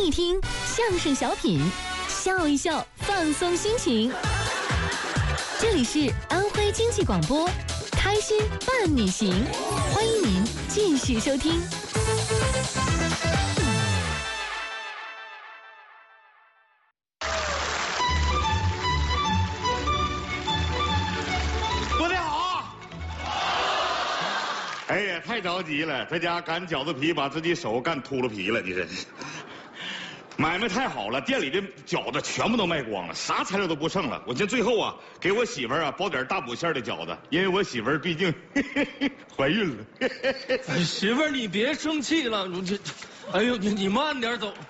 一听相声小品，笑一笑，放松心情。这里是安徽经济广播，开心伴你行，欢迎您继续收听。 过得好！哎呀，太着急了，在家擀饺子皮，把自己手干秃噜皮了，你这。买卖太好了，店里的饺子全部都卖光了，啥材料都不剩了。我这最后啊，给我媳妇儿啊包点大补馅的饺子，因为我媳妇儿毕竟怀孕了。 哎，媳妇儿，你别生气了，哎呦，你慢点走。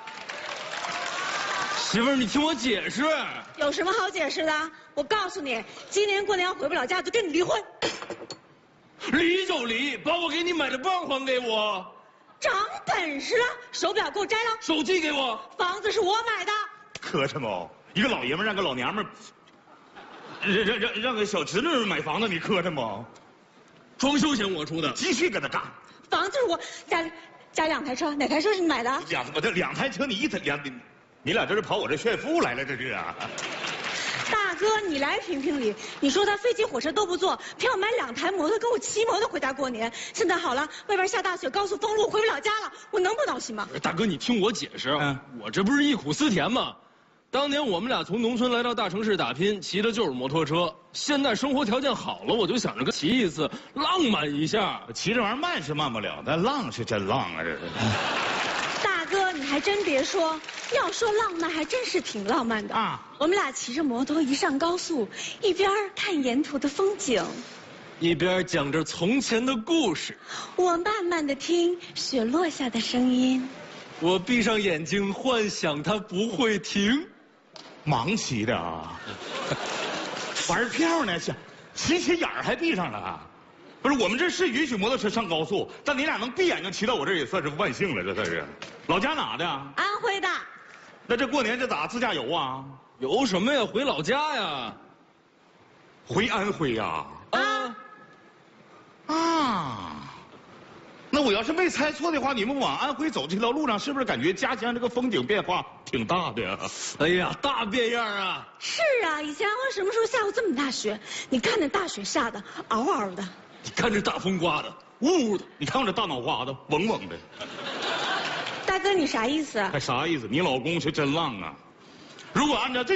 媳妇儿，你听我解释。 有什么好解释的？我告诉你，今年过年要回不了家，就跟你离婚。 离就离，把我给你买的棒还给我。 长本事了，手表给我摘了， 手机给我， 房子是我买的。 磕碜不？一个老爷们让个老娘们让个小侄女买房子，你磕碜不？ 装修钱我出的， 继续跟他干。 房子是我加2台车，哪台车是你买的？ 两台车，你俩这是跑我这炫富来了，这是啊？ 大哥，你来评评理。你说他飞机火车都不坐，偏要买2台摩托跟我骑摩托回家过年。现在好了，外边下大雪，高速封路，回不了家了，我能不闹心吗？ 大哥，你听我解释，我这不是忆苦思甜吗？当年我们俩从农村来到大城市打拼，骑的就是摩托车。现在生活条件好了，我就想着跟骑一次，浪漫一下。 骑这玩意儿慢是慢不了，但浪是真浪啊，这是。 大哥，你还真别说，要说浪漫，还真是挺浪漫的啊！我们俩骑着摩托一上高速，一边看沿途的风景， 一边讲着从前的故事。 我慢慢的听雪落下的声音， 我闭上眼睛幻想它不会停。 盲骑的啊，玩票呢，骑起眼儿还闭上了啊。不是，我们这是允许摩托车上高速，但你俩能闭眼睛骑到我这儿也算是万幸了，这算是。老家哪的？ 安徽的。 那这过年这咋自驾游啊？ 游什么呀？回老家呀。 回安徽呀？啊！那我要是没猜错的话，你们往安徽走这条路上，是不是感觉家乡这个风景变化挺大的呀？ 哎呀，大变样啊！ 是啊，以前安徽什么时候下过这么大雪？你看那大雪下的，嗷嗷的。 你看这大风刮的，呜呜的。 你看我这大脑瓜子，嗡嗡的。 大哥，你啥意思？ 还啥意思？你老公是真浪啊！如果按照这